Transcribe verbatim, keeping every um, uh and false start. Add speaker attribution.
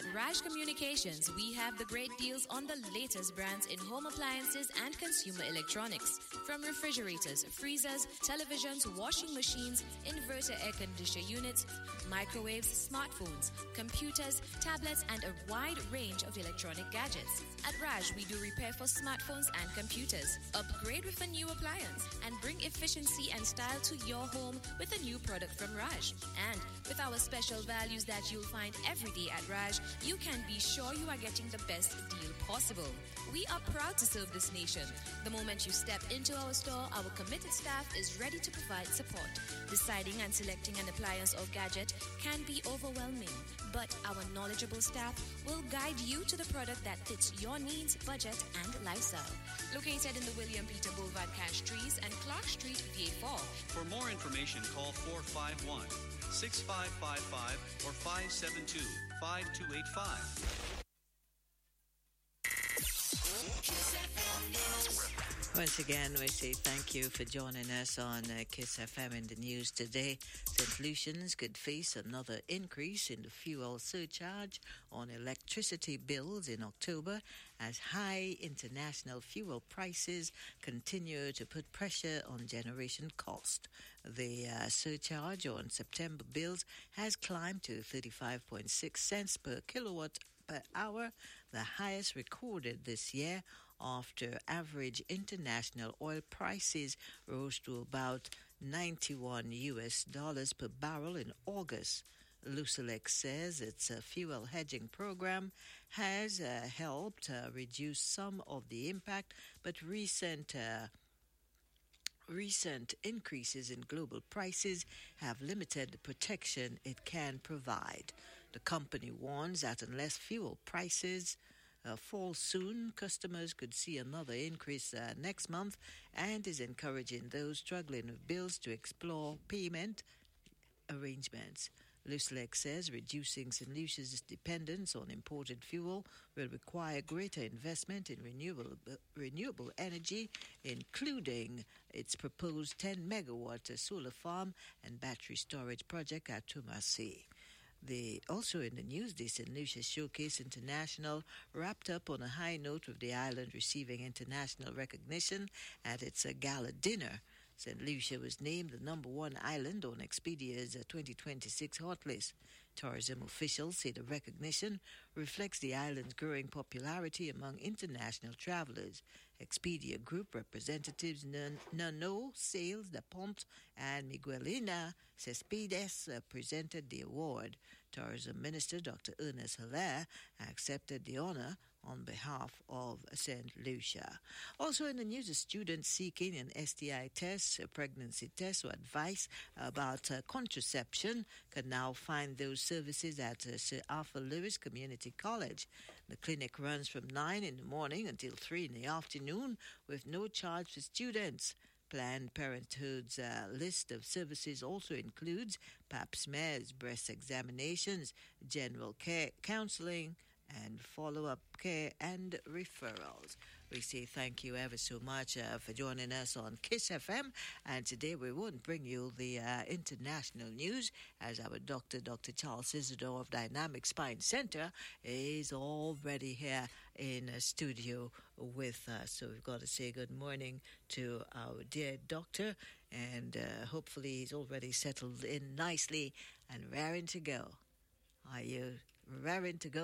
Speaker 1: At Raj Communications, we have the great deals on the latest brands in home appliances and consumer electronics. From refrigerators, freezers, televisions, washing machines, inverter air conditioner units, microwaves, smartphones, computers, tablets, and a wide range of electronic gadgets. At Raj, we do repair for smartphones and computers. Upgrade with a new appliance and bring efficiency and style to your home with a new product from Raj. And with our special values that you'll find every day at Raj, you can be sure you are getting the best deal possible. We are proud to serve this nation. The moment you step into our store, our committed staff is ready to provide support. Deciding and selecting an appliance or gadget can be overwhelming, but our knowledgeable staff will guide you to the product that fits your needs, budget, and lifestyle. Located in the William Peter Boulevard Cash Trees and Clark Street, V A four.
Speaker 2: For more information, call four five one, six five five five or five seven two, five two eight five.
Speaker 3: Once again, we say thank you for joining us on uh, Kiss F M in the news today. Saint Lucians could face another increase in the fuel surcharge on electricity bills in October as high international fuel prices continue to put pressure on generation cost. The uh, surcharge on September bills has climbed to thirty-five point six cents per kilowatt per hour, the highest recorded this year, after average international oil prices rose to about ninety-one U S dollars per barrel in August. Lucelec says its uh, fuel hedging program has uh, helped uh, reduce some of the impact, but recent uh, recent increases in global prices have limited the protection it can provide. The company warns that unless fuel prices Uh, fall soon, customers could see another increase uh, next month, and is encouraging those struggling with bills to explore payment arrangements. Lucelec says reducing Saint Lucia's dependence on imported fuel will require greater investment in renewable uh, renewable energy, including its proposed ten megawatt solar farm and battery storage project at Tumasi. The, also in the news, the Saint Lucia Showcase International wrapped up on a high note, with the island receiving international recognition at its uh, gala dinner. Saint Lucia was named the number one island on Expedia's uh, twenty twenty-six hot list. Tourism officials say the recognition reflects the island's growing popularity among international travelers. Expedia Group representatives Nano Sales de Pont and Miguelina Cespedes uh, presented the award. Tourism Minister Doctor Ernest Hilaire accepted the honor on behalf of Saint Lucia. Also in the news, a student seeking an S T I test, a pregnancy test, or advice about uh, contraception can now find those services at uh, Sir Arthur Lewis Community College. The clinic runs from nine in the morning until three in the afternoon with no charge for students. Planned Parenthood's uh, list of services also includes pap smears, breast examinations, general care, counseling, and follow-up care and referrals. We say thank you ever so much uh, for joining us on Kiss F M. And today we won't bring you the uh, international news, as our doctor, Doctor Charles Isidore of Dynamic Spine Center, is already here in a studio with us. So we've got to say good morning to our dear doctor, and uh, hopefully he's already settled in nicely and raring to go. Are you raring to go?